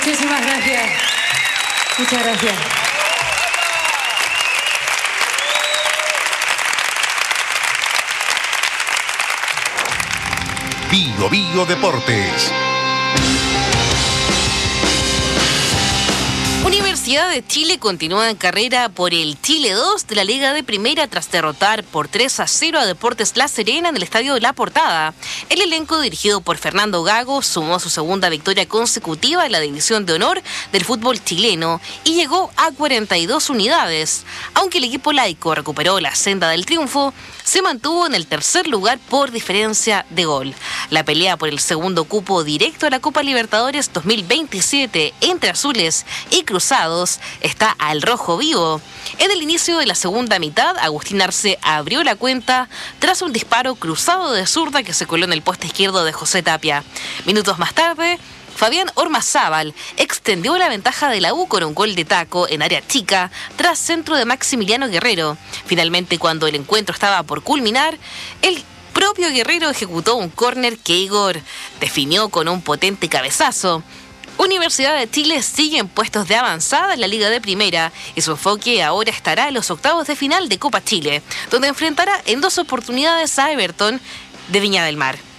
Muchísimas gracias. Muchas gracias. Bio Bio Deportes. Universidad de Chile continúa en carrera por el Chile 2 de la Liga de Primera tras derrotar por 3-0 a Deportes La Serena en el Estadio La Portada. El elenco dirigido por Fernando Gago sumó su segunda victoria consecutiva en la División de Honor del fútbol chileno y llegó a 42 unidades. Aunque el equipo laico recuperó la senda del triunfo, se mantuvo en el tercer lugar por diferencia de gol. La pelea por el segundo cupo directo a la Copa Libertadores 2027 entre azules y cruzados está al rojo vivo. En el inicio de la segunda mitad, Agustín Arce abrió la cuenta tras un disparo cruzado de zurda que se coló en el poste izquierdo de José Tapia. Minutos más tarde, Fabián Ormazábal extendió la ventaja de la U con un gol de taco en área chica tras centro de Maximiliano Guerrero. Finalmente, cuando el encuentro estaba por culminar, el propio Guerrero ejecutó un córner que Igor definió con un potente cabezazo. Universidad de Chile sigue en puestos de avanzada en la Liga de Primera y su enfoque ahora estará en los octavos de final de Copa Chile, donde enfrentará en 2 oportunidades a Everton de Viña del Mar.